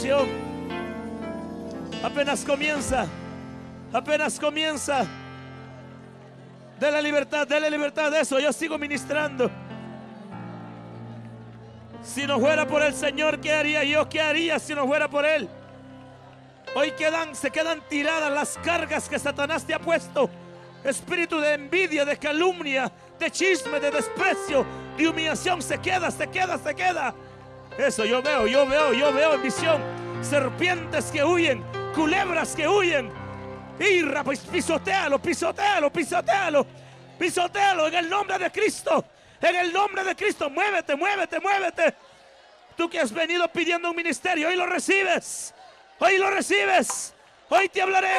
bendición. Apenas comienza. Apenas comienza. Dele libertad de eso. Yo sigo ministrando. Si no fuera por el Señor, ¿qué haría yo? ¿Qué haría si no fuera por Él? Hoy se quedan tiradas las cargas que Satanás te ha puesto. Espíritu de envidia, de calumnia, de chisme, de desprecio, de humillación. Se queda. Eso yo veo en visión. Serpientes que huyen, culebras que huyen. Irra, pues pisotéalo en el nombre de Cristo. En el nombre de Cristo, muévete. Tú que has venido pidiendo un ministerio, hoy lo recibes. Hoy te hablaré.